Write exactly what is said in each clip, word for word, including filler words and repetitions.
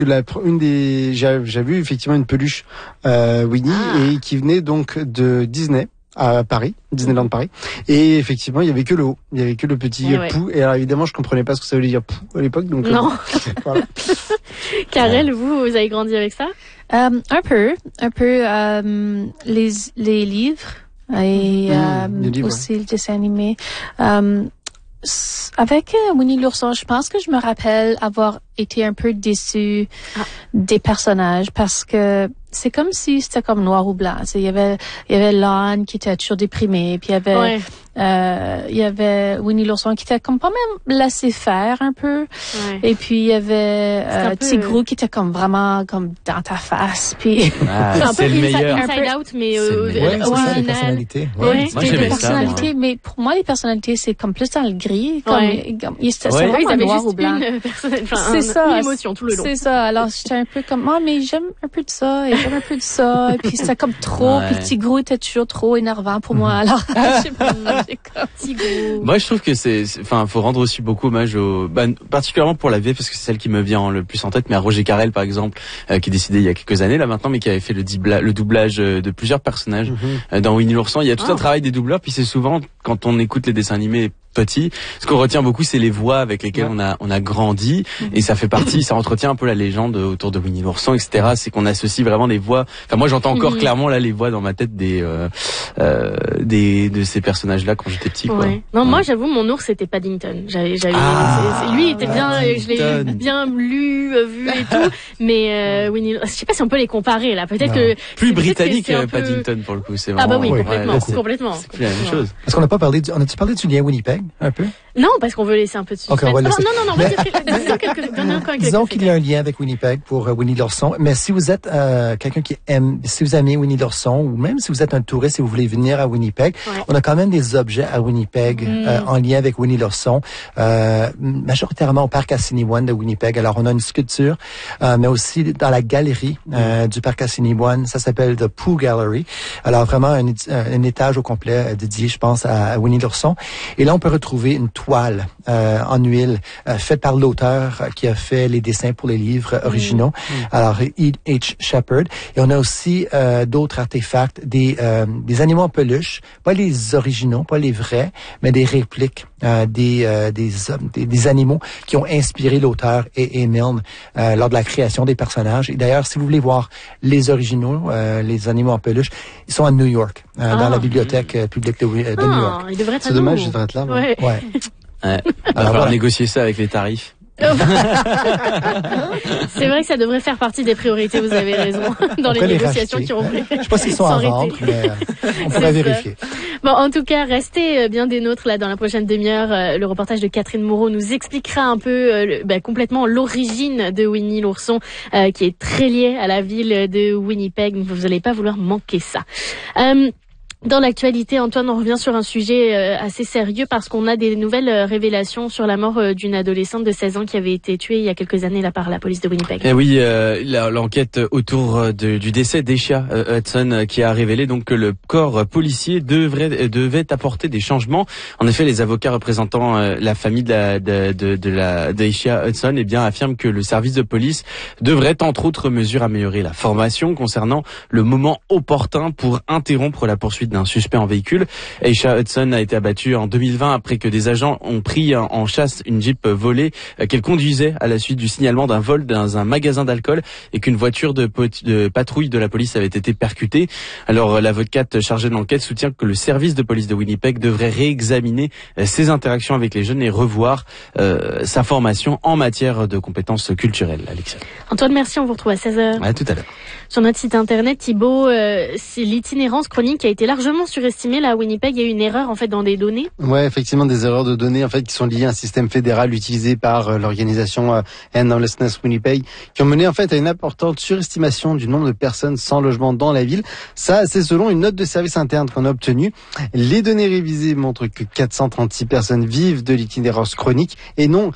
La, une des, j'ai, j'ai vu effectivement une peluche euh, Winnie ah. et qui venait donc de Disney à Paris, Disneyland Paris. Et effectivement, il y avait que le haut, il y avait que le petit euh, ouais. pou. Et alors évidemment, je comprenais pas ce que ça voulait dire pou à l'époque. Donc non. Euh, voilà. Karel, vous, vous avez grandi avec ça? Euh, un peu, un peu euh, les les livres et mmh, euh, les livres, aussi ouais. le dessin animé. Euh, Avec euh, Winnie l'ourson, je pense que je me rappelle avoir été un peu déçue ah. des personnages parce que c'est comme si c'était comme noir ou blanc. Il y avait, il y avait Lon qui était toujours déprimé, puis il y avait, ouais. euh, il y avait Winnie l'ourson qui était comme pas même laissé faire un peu. Ouais. Et puis il y avait euh, Tigrou peu... qui était comme vraiment comme dans ta face. Puis ah, c'est un c'est peu le meilleur. Inside Out, mais euh, ouais, ouais, c'est ça, les personnalités. Ouais. Ouais, moi, des personnalités, ça, mais pour moi les personnalités c'est comme plus dans le gris, comme, ouais. comme il c'était ouais. vraiment ouais, noir juste ou blanc. Une personnalité, enfin, c'est un, ça, une émotion tout le long. C'est ça. Alors j'étais un peu comme moi, oh, mais j'aime un peu de ça et j'aime un peu de ça. Et puis c'était comme trop. Ouais. Puis Tigrou était toujours trop énervant pour moi. Alors je sais pas, j'ai comme Tigrou. Moi je trouve que c'est, enfin, faut rendre aussi beaucoup hommage au, bah, particulièrement pour la V F parce que c'est celle qui me vient le plus en tête, mais à Roger Carrel par exemple, euh, qui est décédé il y a quelques années là maintenant, mais qui avait fait le, dibla, le doublage de plusieurs personnages mm-hmm. euh, dans Winnie l'ourson. Il y a tout oh. un travail des doubleurs, puis c'est souvent quand on écoute les dessins animés petit, ce qu'on retient beaucoup, c'est les voix avec lesquelles ouais. on a on a grandi, mmh. et ça fait partie, ça entretient un peu la légende autour de Winnie l'ourson, et cetera. C'est qu'on associe vraiment les voix. Enfin, moi, j'entends encore mmh. clairement là les voix dans ma tête des euh, euh, des de ces personnages-là quand j'étais petit. Quoi. Ouais. Non, ouais. moi, j'avoue, mon ours c'était Paddington. J'avais, j'avais, ah, c'est, c'est, lui il était bien, Paddington. Je l'ai bien lu, vu et tout. Mais euh, Winnie, je sais pas si on peut les comparer là. Peut-être non. que plus britannique que peu... Paddington pour le coup. C'est vraiment, ah bah oui, ouais, complètement, ouais, c'est, complètement. C'est plus la même chose. Parce qu'on n'a pas parlé, du, on a-tu parlé du lien Winnipeg un peu? Non, parce qu'on veut laisser un peu de suspense. Okay, on va laisser. Non, non, non, non, disons quelques, donne encore quelques disons qu'il y a un lien avec Winnipeg pour uh, Winnie l'ourson. Mais si vous êtes euh, quelqu'un qui aime, si vous aimez Winnie l'ourson, ou même si vous êtes un touriste et vous voulez venir à Winnipeg, ouais. on a quand même des objets à Winnipeg mm. euh, en lien avec Winnie l'ourson, euh, majoritairement au parc Assiniboine de Winnipeg. Alors, on a une sculpture, euh, mais aussi dans la galerie euh, du parc Assiniboine. Ça s'appelle The Pooh Gallery. Alors, vraiment un, un étage au complet dédié, je pense, à, à Winnie l'ourson. Et là, on peut retrouver une toile euh, en huile euh, faite par l'auteur euh, qui a fait les dessins pour les livres euh, originaux. Mmh. Alors, E H Shepard. Et on a aussi euh, d'autres artefacts, des, euh, des animaux en peluche, pas les originaux, pas les vrais, mais des répliques, euh, des, euh, des, des, des animaux qui ont inspiré l'auteur et, et Milne euh, lors de la création des personnages. Et d'ailleurs, si vous voulez voir les originaux, euh, les animaux en peluche, ils sont à New York, euh, ah. dans la bibliothèque euh, publique de, de ah, New York. Il devrait être C'est dommage, je devrais être là. Ouais. ouais. Ouais. On va falloir négocier ça avec les tarifs. C'est vrai que ça devrait faire partie des priorités, vous avez raison, dans on les négociations qui ont pris. Je sais pas s'ils sont à vendre, mais on pourrait vérifier. Bon, en tout cas, restez bien des nôtres là dans la prochaine demi-heure. Le reportage de Catherine Moreau nous expliquera un peu euh, bah, complètement l'origine de Winnie l'ourson, euh, qui est très liée à la ville de Winnipeg. Vous n'allez pas vouloir manquer ça. Euh, Dans l'actualité, Antoine, on revient sur un sujet euh, assez sérieux parce qu'on a des nouvelles euh, révélations sur la mort euh, d'une adolescente de seize ans qui avait été tuée il y a quelques années là par la police de Winnipeg. Et oui, euh, la, l'enquête autour de, du décès d'Aisha euh, Hudson euh, qui a révélé donc que le corps policier devrait euh, devait apporter des changements. En effet, les avocats représentant euh, la famille de la de de, de la d'Aisha Hudson, eh bien affirment que le service de police devrait entre autres mesures améliorer la formation concernant le moment opportun pour interrompre la poursuite d'un suspect en véhicule. Aisha Hudson a été abattue en deux mille vingt après que des agents ont pris en chasse une Jeep volée qu'elle conduisait à la suite du signalement d'un vol dans un magasin d'alcool et qu'une voiture de, pot- de patrouille de la police avait été percutée. Alors l'avocate chargée de l'enquête soutient que le service de police de Winnipeg devrait réexaminer ses interactions avec les jeunes et revoir euh, sa formation en matière de compétences culturelles. Alexia. Antoine, merci, on vous retrouve à seize heures. À tout à l'heure. Sur notre site internet, Thibaut, euh, c'est l'itinérance chronique qui a été largement surestimée. Là, à Winnipeg, il y a eu une erreur en fait dans des données. Ouais, effectivement, des erreurs de données en fait qui sont liées à un système fédéral utilisé par euh, l'organisation euh, End Homelessness Winnipeg, qui ont mené en fait à une importante surestimation du nombre de personnes sans logement dans la ville. Ça, c'est selon une note de service interne qu'on a obtenue. Les données révisées montrent que quatre cent trente-six personnes vivent de l'itinérance chronique et non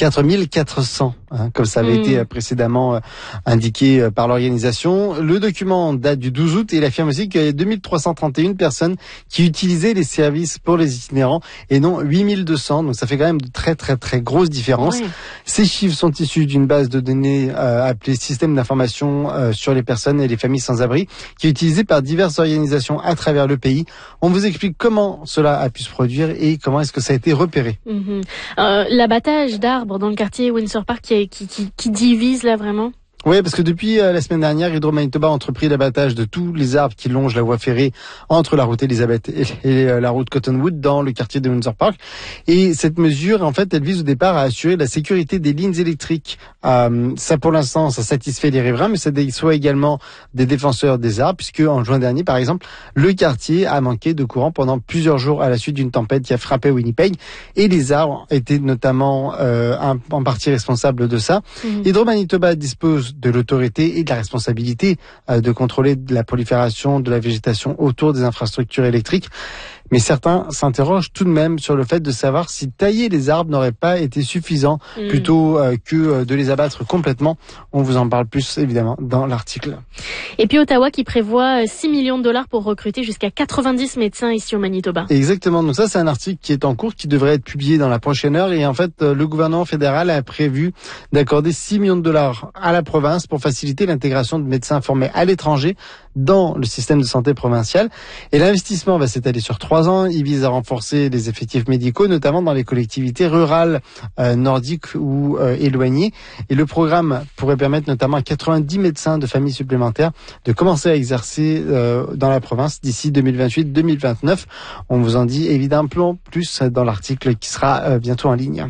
quatre mille quatre cents, hein, comme ça avait mmh. été précédemment euh, indiqué euh, par l'organisation. Le document date du douze août et il affirme aussi qu'il y a deux mille trois cent trente et une personnes qui utilisaient les services pour les itinérants et non huit mille deux cents. Donc ça fait quand même de très très très grosses différences. Ouais. Ces chiffres sont issus d'une base de données euh, appelée Système d'information euh, sur les personnes et les familles sans abri, qui est utilisée par diverses organisations à travers le pays. On vous explique comment cela a pu se produire et comment est-ce que ça a été repéré. Mmh. Euh, l'abattage d'arbres dans le quartier Windsor Park qui, qui, qui, qui divise là vraiment. Oui, parce que depuis euh, la semaine dernière, Hydro-Manitoba a entrepris l'abattage de tous les arbres qui longent la voie ferrée entre la route Elizabeth et, et euh, la route Cottonwood dans le quartier de Windsor Park. Et cette mesure, en fait, elle vise au départ à assurer la sécurité des lignes électriques. Euh, ça, pour l'instant, ça satisfait les riverains, mais ça déçoit également des défenseurs des arbres, puisque en juin dernier, par exemple, le quartier a manqué de courant pendant plusieurs jours à la suite d'une tempête qui a frappé Winnipeg. Et les arbres étaient notamment euh, un, en partie responsables de ça. Mmh. Hydro-Manitoba dispose de l'autorité et de la responsabilité euh, de contrôler la prolifération de la végétation autour des infrastructures électriques. Mais certains s'interrogent tout de même sur le fait de savoir si tailler les arbres n'aurait pas été suffisant mmh. plutôt euh, que euh, de les abattre complètement. On vous en parle plus évidemment dans l'article. Et puis Ottawa qui prévoit six millions de dollars pour recruter jusqu'à quatre-vingt-dix médecins ici au Manitoba. Exactement. Donc ça, c'est un article qui est en cours, qui devrait être publié dans la prochaine heure. Et en fait, euh, le gouvernement fédéral a prévu d'accorder six millions de dollars à la province pour faciliter l'intégration de médecins formés à l'étranger dans le système de santé provincial. Et l'investissement va s'étaler sur trois ans. Il vise à renforcer les effectifs médicaux, notamment dans les collectivités rurales euh, nordiques ou euh, éloignées. Et le programme pourrait permettre notamment à quatre-vingt-dix médecins de familles supplémentaires de commencer à exercer euh, dans la province d'ici deux mille vingt-huit deux mille vingt-neuf. On vous en dit évidemment plus dans l'article qui sera euh, bientôt en ligne.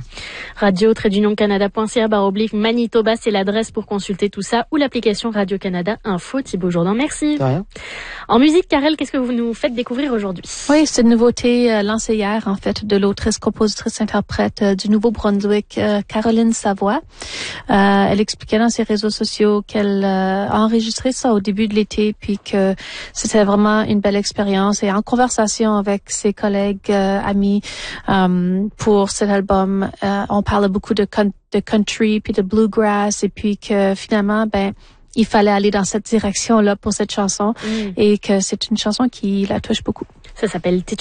radio-canada.ca barre oblique Manitoba, c'est l'adresse pour consulter tout ça, ou l'application Radio-Canada Info. Thibaut Jourdan, merci. Rien. En musique, Karel, qu'est-ce que vous nous faites découvrir aujourd'hui? Oui, c'est une nouveauté euh, lancée hier, en fait, de l'autrice, compositrice, interprète euh, du Nouveau-Brunswick, euh, Caroline Savoie. Euh, elle expliquait dans ses réseaux sociaux qu'elle euh, a enregistré ça au début de l'été, puis que c'était vraiment une belle expérience. Et en conversation avec ses collègues, euh, amis, euh, pour cet album, euh, on parle beaucoup de, con- de country, puis de bluegrass, et puis que finalement, ben, il fallait aller dans cette direction-là pour cette chanson, mmh. et que c'est une chanson qui la touche beaucoup. Ça s'appelle « T'es-tu fâché » ?